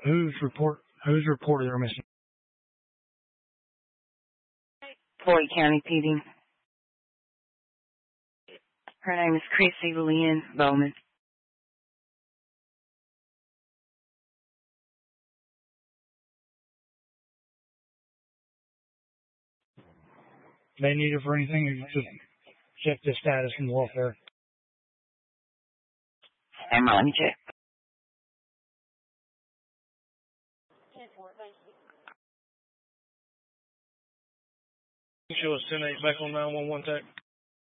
Who's reported they're missing? Floyd County PD. Her name is Chrissy Lynn Bowman. They need her for anything, or just check the status and welfare? I'm on, let me check. Show us 10-8 back on 911 tech.